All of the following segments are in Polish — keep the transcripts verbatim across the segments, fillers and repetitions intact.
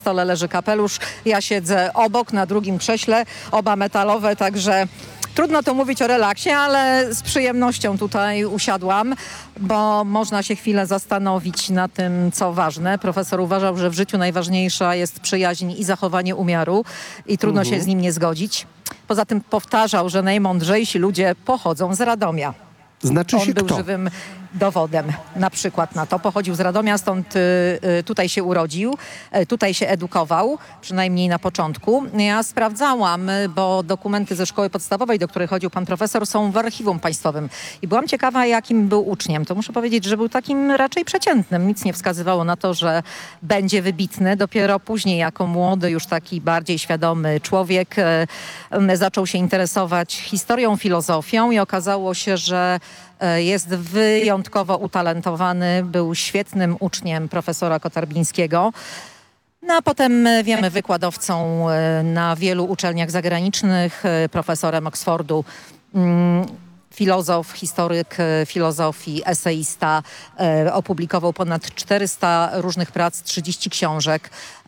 stole leży kapelusz, ja siedzę obok, na drugim krześle, oba metalowe, także trudno to mówić o relaksie, ale z przyjemnością tutaj usiadłam, bo można się chwilę zastanowić na tym, co ważne. Profesor uważał, że w życiu najważniejsza jest przyjaźń i zachowanie umiaru i trudno Mhm. się z nim nie zgodzić. Poza tym powtarzał, że najmądrzejsi ludzie pochodzą z Radomia. Znaczy On się był kto? żywym dowodem na przykład na to. Pochodził z Radomia, stąd y, y, tutaj się urodził, y, tutaj się edukował, przynajmniej na początku. Ja sprawdzałam, y, bo dokumenty ze szkoły podstawowej, do której chodził pan profesor, są w archiwum państwowym. I byłam ciekawa, jakim był uczniem. To muszę powiedzieć, że był takim raczej przeciętnym. Nic nie wskazywało na to, że będzie wybitny. Dopiero później, jako młody, już taki bardziej świadomy człowiek, y, y, zaczął się interesować historią, filozofią i okazało się, że jest wyjątkowo utalentowany, był świetnym uczniem profesora Kotarbińskiego. No a potem, wiemy, wykładowcą na wielu uczelniach zagranicznych, profesorem Oxfordu, filozof, historyk filozofii, eseista, opublikował ponad czterysta różnych prac, trzydzieści książek.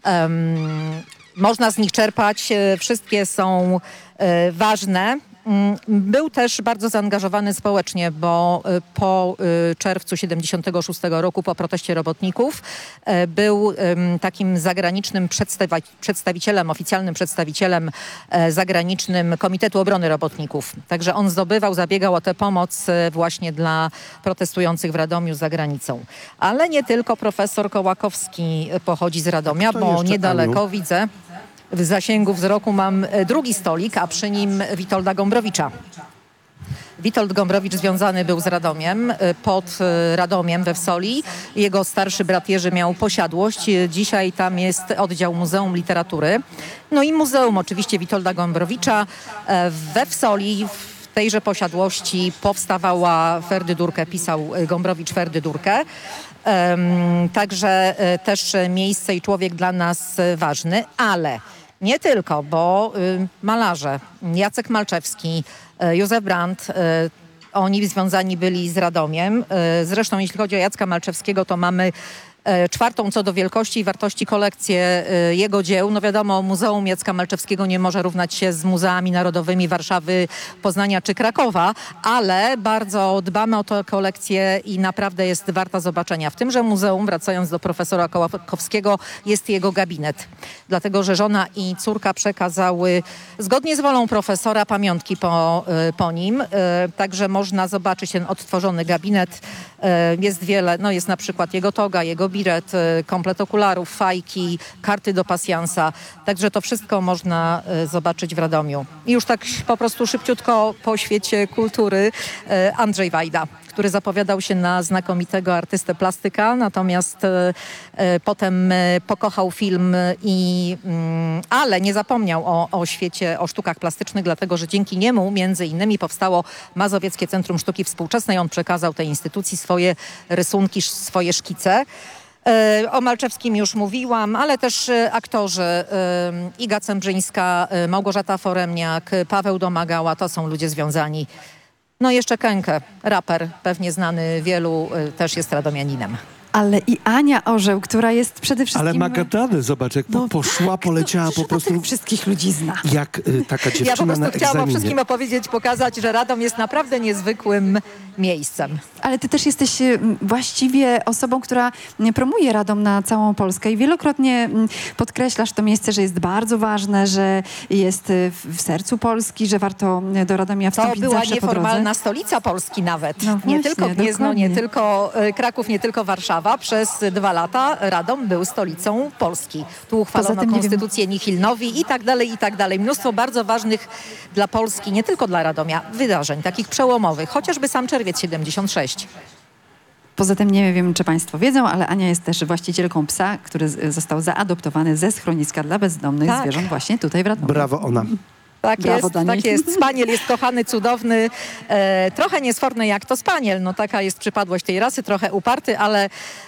Można z nich czerpać, wszystkie są ważne. Był też bardzo zaangażowany społecznie, bo po czerwcu siedemdziesiątego szóstego roku, po proteście robotników, był takim zagranicznym przedstawi- przedstawicielem, oficjalnym przedstawicielem zagranicznym Komitetu Obrony Robotników. Także on zdobywał, zabiegał o tę pomoc właśnie dla protestujących w Radomiu za granicą. Ale nie tylko profesor Kołakowski pochodzi z Radomia, Kto bo jeszcze, niedaleko Aniu? widzę, w zasięgu wzroku mam drugi stolik, a przy nim Witolda Gombrowicza. Witold Gombrowicz związany był z Radomiem, pod Radomiem we Wsoli. Jego starszy brat Jerzy miał posiadłość. Dzisiaj tam jest oddział Muzeum Literatury. No i Muzeum oczywiście Witolda Gombrowicza we Wsoli. W tejże posiadłości powstawała Ferdydurkę, pisał Gombrowicz Ferdydurkę. Um, także też miejsce i człowiek dla nas ważny, ale nie tylko, bo y, malarze Jacek Malczewski, y, Józef Brandt, y, oni związani byli z Radomiem. Y, zresztą jeśli chodzi o Jacka Malczewskiego, to mamy y, czwartą co do wielkości i wartości kolekcję y, jego dzieł. No wiadomo, Muzeum Jacka Malczewskiego nie może równać się z muzeami narodowymi Warszawy, Poznania czy Krakowa, ale bardzo dbamy o tę kolekcję i naprawdę jest warta zobaczenia. W tymże muzeum, wracając do profesora Kołakowskiego, jest jego gabinet. Dlatego, że żona i córka przekazały zgodnie z wolą profesora pamiątki po, y, po nim. Y, także można zobaczyć ten odtworzony gabinet. Y, jest wiele, no jest na przykład jego toga, jego biret, y, komplet okularów, fajki, karty do pasjansa. Także to wszystko można y, zobaczyć w Radomiu. I już tak po prostu szybciutko po świecie kultury y, Andrzej Wajda, który zapowiadał się na znakomitego artystę plastyka, natomiast e, e, potem e, pokochał film, i, mm, ale nie zapomniał o, o świecie, o sztukach plastycznych, dlatego że dzięki niemu między innymi powstało Mazowieckie Centrum Sztuki Współczesnej. On przekazał tej instytucji swoje rysunki, sz- swoje szkice. E, O Malczewskim już mówiłam, ale też e, aktorzy e, Iga Cembrzyńska, e, Małgorzata Foremniak, Paweł Domagała, to są ludzie związani. No jeszcze Kenke, raper, pewnie znany wielu, y, też jest radomianinem. Ale i Ania Orzeł, która jest przede wszystkim... Ale ma gadane, zobacz, jak po, No poszła, poleciała Że po prostu tych wszystkich ludzi zna. jak y, taka dziewczyna Ja po na prostu chciałam o egzaminie. wszystkim opowiedzieć, pokazać, że Radom jest naprawdę niezwykłym miejscem. Ale ty też jesteś mm, właściwie osobą, która mm, promuje Radom na całą Polskę i wielokrotnie mm, podkreślasz to miejsce, że jest bardzo ważne, że jest y, w w sercu Polski, że warto mm, do Radomia To wstąpić była zawsze po drodze. nieformalna stolica Polski nawet. No nie właśnie, tylko Gniezno, nie dokładnie. tylko y, Kraków, nie tylko Warszawa. Przez dwa lata Radom był stolicą Polski. Tu uchwalono tym nie wiem- konstytucję Nihilnowi i tak dalej, i tak dalej. Mnóstwo bardzo ważnych dla Polski, nie tylko dla Radomia, wydarzeń, takich przełomowych. Chociażby sam Czerwiec siedemdziesiąt sześć. Poza tym nie wiem, czy państwo wiedzą, ale Ania jest też właścicielką psa, który z- został zaadoptowany ze schroniska dla bezdomnych Tak. zwierząt właśnie tutaj w Radomiu. Brawo ona. Tak Brawo jest, dla niej. tak jest. Spaniel jest kochany, cudowny, e, trochę niesforny jak to spaniel. No taka jest przypadłość tej rasy, trochę uparty, ale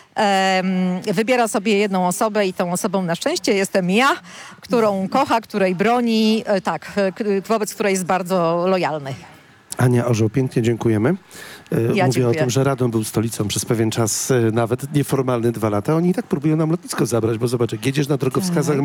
em, wybiera sobie jedną osobę i tą osobą na szczęście jestem ja, którą kocha, której broni, e, tak, e, k- wobec której jest bardzo lojalny. Ania Orzeł, pięknie dziękujemy. E, Ja Mówię o dziękuję. tym, że Radom był stolicą przez pewien czas, e, nawet nieformalny dwa lata. Oni i tak próbują nam lotnisko zabrać, bo zobacz, jak jedziesz na drogowskazach,